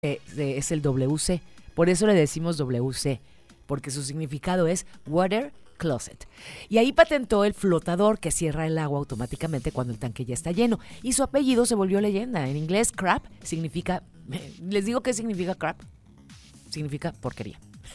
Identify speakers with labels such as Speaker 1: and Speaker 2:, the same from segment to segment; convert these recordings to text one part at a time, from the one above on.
Speaker 1: es el WC. Por eso le decimos WC, porque su significado es Water Closet. Y ahí patentó el flotador que cierra el agua automáticamente cuando el tanque ya está lleno. Y su apellido se volvió leyenda. En inglés, crap significa... ¿Les digo qué significa crap? Significa porquería.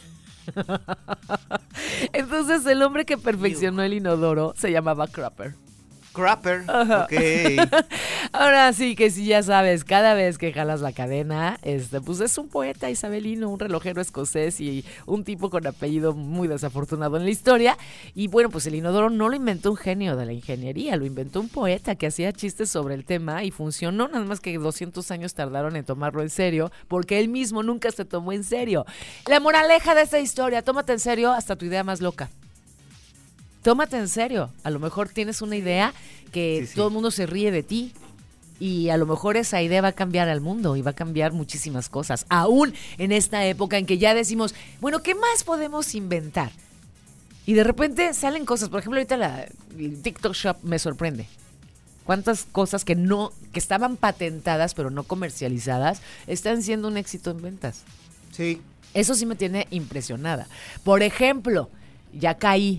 Speaker 1: Entonces el hombre que perfeccionó el inodoro se llamaba Crapper.
Speaker 2: Crapper, ok.
Speaker 1: Ahora sí que sí, ya sabes, cada vez que jalas la cadena, pues es un poeta isabelino, un relojero escocés y un tipo con apellido muy desafortunado en la historia. Y bueno, pues el inodoro no lo inventó un genio de la ingeniería, lo inventó un poeta que hacía chistes sobre el tema y funcionó, nada más que 200 años tardaron en tomarlo en serio, porque él mismo nunca se tomó en serio. La moraleja de esta historia, tómate en serio hasta tu idea más loca. Tómate en serio. A lo mejor tienes una idea que todo el mundo se ríe de ti y a lo mejor esa idea va a cambiar al mundo y va a cambiar muchísimas cosas. Aún en esta época en que ya decimos, bueno, ¿qué más podemos inventar? Y de repente salen cosas. Por ejemplo, ahorita el TikTok Shop me sorprende. Cuántas cosas que estaban patentadas pero no comercializadas están siendo un éxito en ventas.
Speaker 2: Sí.
Speaker 1: Eso sí me tiene impresionada. Por ejemplo, ya caí.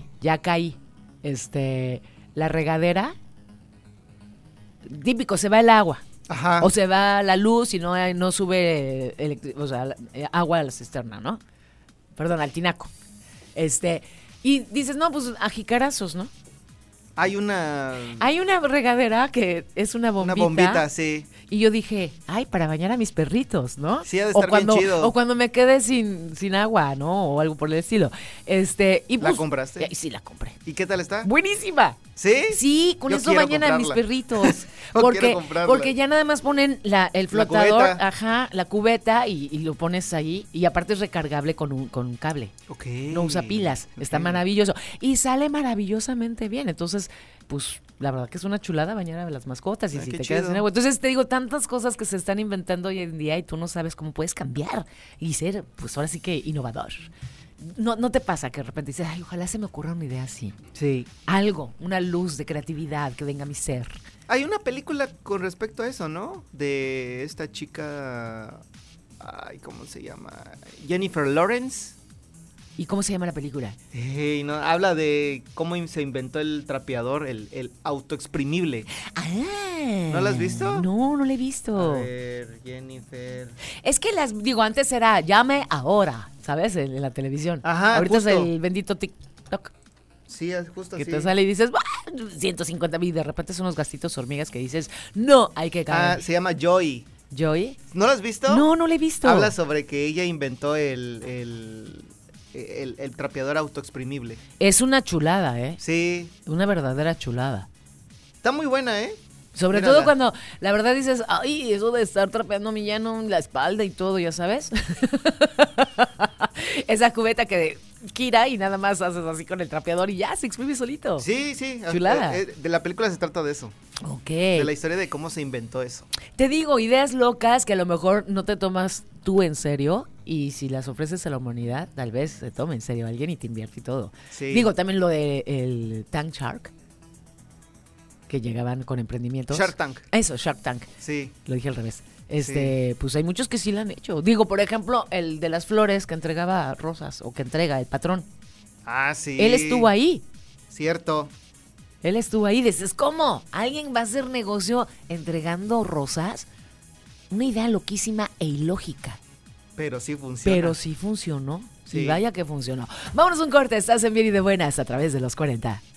Speaker 1: La regadera, típico, se va el agua.
Speaker 2: Ajá.
Speaker 1: O se va la luz y no sube agua a la cisterna, ¿no? Perdón, al tinaco. Y dices, no, pues a jicarazos, ¿no?
Speaker 2: Hay una
Speaker 1: regadera que es una bombita.
Speaker 2: Una bombita, sí.
Speaker 1: Y yo dije, ay, para bañar a mis perritos, ¿no?
Speaker 2: Sí, ha de estar bien chido.
Speaker 1: O cuando me quede sin agua, ¿no? O algo por el estilo. Y
Speaker 2: ¿La compraste?
Speaker 1: Sí, la compré.
Speaker 2: ¿Y qué tal está?
Speaker 1: ¡Buenísima!
Speaker 2: ¿Sí?
Speaker 1: Sí, con eso bañan a mis perritos. Porque ya nada más ponen el flotador, la cubeta y lo pones ahí. Y aparte es recargable con un cable.
Speaker 2: Ok.
Speaker 1: No usa pilas. Está maravilloso. Y sale maravillosamente bien. Entonces, pues, la verdad que es una chulada bañar a las mascotas. Y si te quedas sin agua. Entonces, te digo, tantas cosas que se están inventando hoy en día y tú no sabes cómo puedes cambiar y ser, pues, ahora sí que innovador. ¿No te pasa que de repente dices, ay, ojalá se me ocurra una idea así?
Speaker 2: Sí.
Speaker 1: Algo, una luz de creatividad que venga a mi ser.
Speaker 2: Hay una película con respecto a eso, ¿no? De esta chica, ay, ¿cómo se llama? Jennifer Lawrence.
Speaker 1: ¿Y cómo se llama la película?
Speaker 2: No, habla de cómo se inventó el trapeador, el autoexprimible.
Speaker 1: Ah.
Speaker 2: ¿No la has visto?
Speaker 1: No la he visto.
Speaker 2: A ver, Jennifer.
Speaker 1: Es que antes era llame ahora, ¿sabes? En la televisión.
Speaker 2: Ajá,
Speaker 1: ahorita
Speaker 2: justo.
Speaker 1: es el bendito TikTok.
Speaker 2: Sí, es justo así.
Speaker 1: Que te sale y dices, 150,000 y de repente son unos gastitos hormigas que dices, no, hay que caer.
Speaker 2: Se llama Joy.
Speaker 1: ¿Joy?
Speaker 2: ¿No la has visto?
Speaker 1: No la he visto.
Speaker 2: Habla sobre que ella inventó el trapeador autoexprimible.
Speaker 1: Es una chulada, ¿eh?
Speaker 2: Sí.
Speaker 1: Una verdadera chulada.
Speaker 2: Está muy buena, ¿eh?
Speaker 1: Sobre todo cuando la verdad dices, ay, eso de estar trapeando a mi llano la espalda y todo, ya sabes. Esa cubeta que gira y nada más haces así con el trapeador y ya se exprime solito.
Speaker 2: Sí.
Speaker 1: Chulada.
Speaker 2: De la película se trata de eso.
Speaker 1: Ok.
Speaker 2: De la historia de cómo se inventó eso.
Speaker 1: Te digo, ideas locas que a lo mejor no te tomas tú en serio y si las ofreces a la humanidad, tal vez se tome en serio alguien y te invierte y todo. Sí. Digo, también lo de el Tank Shark, que llegaban con emprendimientos.
Speaker 2: Shark Tank.
Speaker 1: Eso, Shark Tank.
Speaker 2: Sí.
Speaker 1: Lo dije al revés. Pues hay muchos que sí lo han hecho. Digo, por ejemplo, el de las flores que entregaba rosas o que entrega el patrón.
Speaker 2: Ah, sí.
Speaker 1: Él estuvo ahí.
Speaker 2: Cierto.
Speaker 1: Él estuvo ahí. Dices, ¿cómo? ¿Alguien va a hacer negocio entregando rosas? Una idea loquísima e ilógica.
Speaker 2: Pero sí funciona.
Speaker 1: Pero sí funcionó.
Speaker 2: Sí.
Speaker 1: Y vaya que funcionó. Vámonos un corte. Estás en Bien y de Buenas a través de los 40.